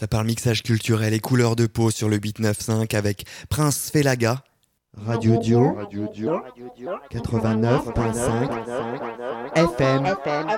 par le mixage culturel et couleur de peau sur le 895 avec Prince Félaga. Radio Dio 89.5 FM.